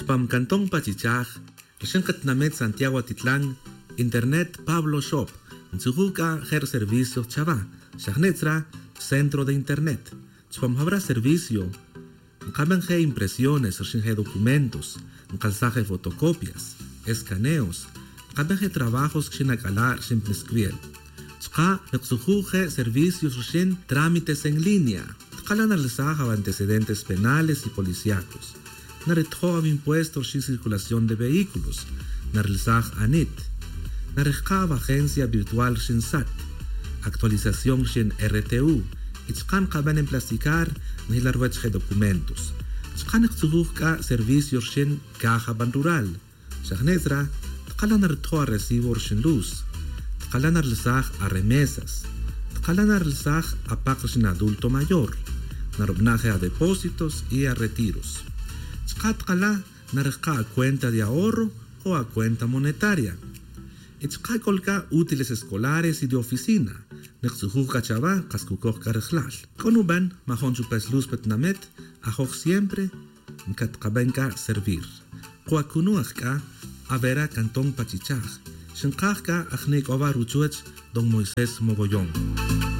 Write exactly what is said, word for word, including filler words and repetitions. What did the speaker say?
Chupam Cantón Pachichaj, Rishankat Santiago Atitlán, Internet Pablo Shop, Nzuhuka Her Servicio Chava, Shagnetra, Centro de Internet. Chupam habrá servicio, Nkamenje impresiones, Rishinje documentos, Nkalsaje fotocopias, escaneos, Nkamenje trabajos Shinakalar Shimpniscriel. Chka Nexujuje servicios Rishin trámites en línea. Tkala analizaja antecedentes penales y policíacos. Naretjo impuestos sin circulación de vehículos. Narlizaj ANIT. Narejkava agencia virtual sin S A T. Actualización sin R T U. Ichkan kaban en plasticar ni la rueche documentos. Chkan exujujka servicios sin caja ban rural. Shagnezra. Tkala nartjo a recibo sin luz. Tkala narlizaj a remesas. Tkala narlizaj a pagos sin adulto mayor. Narobnaje a depósitos y a retiros. Tkala narejka a cuenta de ahorro o a cuenta monetaria. Itzka kolka útiles escolares y de oficina. Nexujuka chava kaskukok karejlal. Konuban mahon chupes luz petnamet ajoj siempre nkatkabenka servir. Kuakunuajka avera Cantón Pachichaj. Shinkajka ajnik ova ruchuech don Moisés Mogollón.